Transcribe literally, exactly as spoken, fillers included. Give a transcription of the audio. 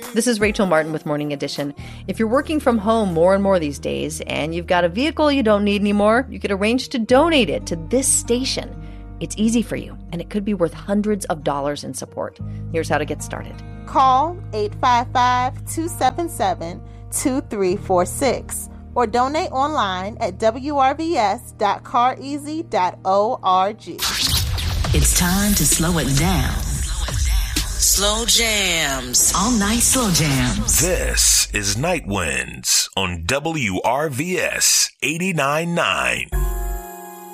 This is Rachel Martin with Morning Edition. If you're working from home more and more these days and you've got a vehicle you don't need anymore, you could arrange to donate it to this station. It's easy for you, and it could be worth hundreds of dollars in support. Here's how to get started. Call eight five five, two seven seven, two three four six or donate online at w r v s dot car easy dot org. It's time to slow it down. Slow jams. All night slow jams. This is Night Winds on W R V S eighty-nine point nine.